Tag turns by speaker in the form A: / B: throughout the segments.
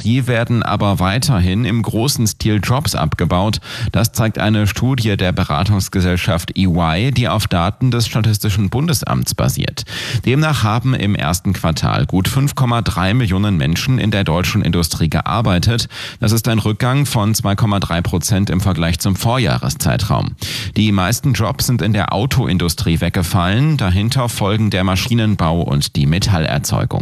A: Industrie werden aber weiterhin im großen Stil Jobs abgebaut. Das zeigt eine Studie der Beratungsgesellschaft EY, die auf Daten des Statistischen Bundesamts basiert. Demnach haben im ersten Quartal gut 5,3 Millionen Menschen in der deutschen Industrie gearbeitet. Das ist ein Rückgang von 2,3% im Vergleich zum Vorjahreszeitraum. Die meisten Jobs sind in der Autoindustrie weggefallen. Dahinter folgen der Maschinenbau und die Metallerzeugung.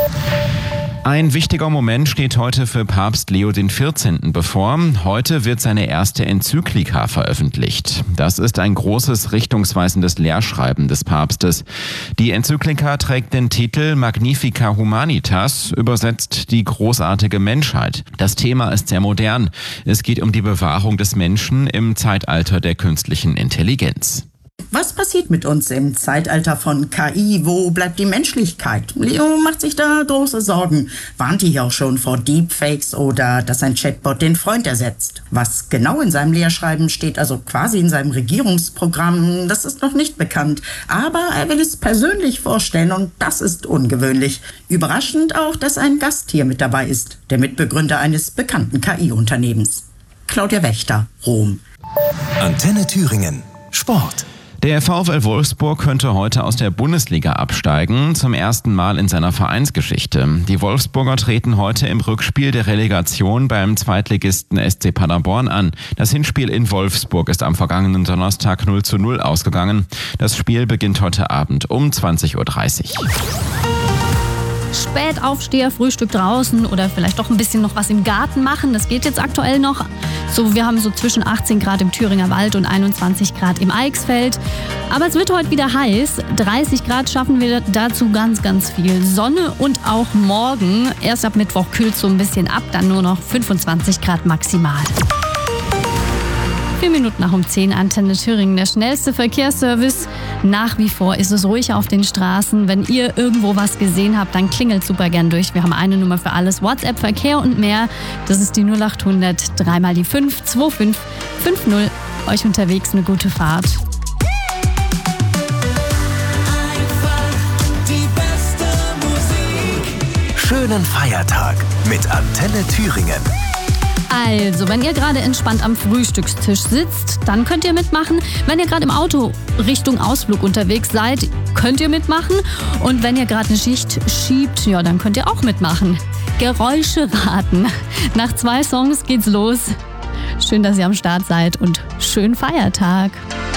A: Ein wichtiger Moment steht heute für Papst Leo XIV. Bevor. Heute wird seine erste Enzyklika veröffentlicht. Das ist ein großes, richtungsweisendes Lehrschreiben des Papstes. Die Enzyklika trägt den Titel Magnifica Humanitas, übersetzt die großartige Menschheit. Das Thema ist sehr modern. Es geht um die Bewahrung des Menschen im Zeitalter der künstlichen Intelligenz.
B: Was passiert mit uns im Zeitalter von KI? Wo bleibt die Menschlichkeit? Leo macht sich da große Sorgen. Warnte hier auch schon vor Deepfakes oder dass ein Chatbot den Freund ersetzt. Was genau in seinem Lehrschreiben steht, also quasi in seinem Regierungsprogramm, das ist noch nicht bekannt. Aber er will es persönlich vorstellen und das ist ungewöhnlich. Überraschend auch, dass ein Gast hier mit dabei ist, der Mitbegründer eines bekannten KI-Unternehmens. Claudia Wächter, Rom.
C: Antenne Thüringen. Sport.
A: Der VfL Wolfsburg könnte heute aus der Bundesliga absteigen, zum ersten Mal in seiner Vereinsgeschichte. Die Wolfsburger treten heute im Rückspiel der Relegation beim Zweitligisten SC Paderborn an. Das Hinspiel in Wolfsburg ist am vergangenen Donnerstag 0:0 ausgegangen. Das Spiel beginnt heute Abend um 20:30 Uhr.
D: Spätaufsteher, Frühstück draußen oder vielleicht doch ein bisschen noch was im Garten machen. Das geht jetzt aktuell noch. So, wir haben so zwischen 18 Grad im Thüringer Wald und 21 Grad im Eichsfeld. Aber es wird heute wieder heiß. 30 Grad schaffen wir dazu ganz, ganz viel Sonne und auch morgen. Erst ab Mittwoch kühlt es so ein bisschen ab, dann nur noch 25 Grad maximal. 4 Minuten nach 10, Antenne Thüringen, der schnellste Verkehrsservice. Nach wie vor ist es ruhig auf den Straßen. Wenn ihr irgendwo was gesehen habt, dann klingelt super gern durch. Wir haben eine Nummer für alles. WhatsApp, Verkehr und mehr. Das ist die 0800 3 mal die 5 25 50. Euch unterwegs eine gute Fahrt.
C: Schönen Feiertag mit Antenne Thüringen.
D: Also, wenn ihr gerade entspannt am Frühstückstisch sitzt, dann könnt ihr mitmachen. Wenn ihr gerade im Auto Richtung Ausflug unterwegs seid, könnt ihr mitmachen. Und wenn ihr gerade eine Schicht schiebt, ja, dann könnt ihr auch mitmachen. Geräusche raten. Nach 2 Songs geht's los. Schön, dass ihr am Start seid und schönen Feiertag.